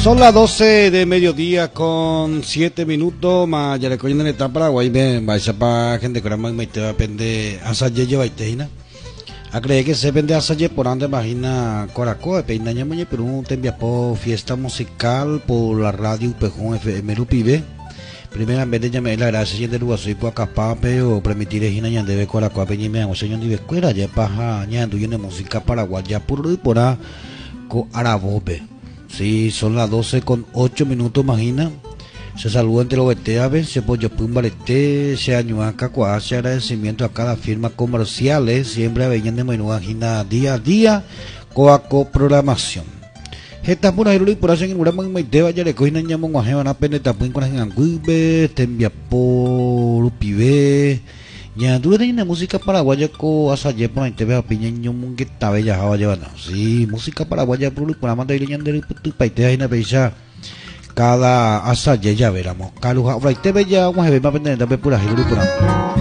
Son las 12 de mediodía con 7 minutos. Más ya le cogen en el Paraguay. Va a para gente que ahora me va a pende a salir yo a Iteina. A creer que se vende a salir por donde imagina Coracoa, peina ñamañe, pero un tembia por fiesta musical por la radio Pejón FM Lupibe. Primera vez de llamar la gracia de Uruguay por acapape o permitir a Hina de Coracoa peñime o señor de escuela ya paja ñando y música paraguaya por y por a co arabobe. Sí, son las 12 con 8 minutos, imagina. Se saluda entre los veteaves, se pollo pumbalete, se añuaca, se agradecimiento a cada firma comerciales, siempre venían de menú agina día a día, coaco programación. Esta pura y por hacer en Urama y Maiteva, ya le cogen ñamo guajeva, pende tapuin con las anguibe, tembia por pibe. Ya tú eres una música paraguaya co asaye por Maiteva, piña ñomun que tabella java llevando. Sí, música paraguaya por el programa de Ilian de Paitea y Napeisha. Cada asaye ya veramos. Caluja, ahora te ve ya, vamos a ver más pendiente de pura y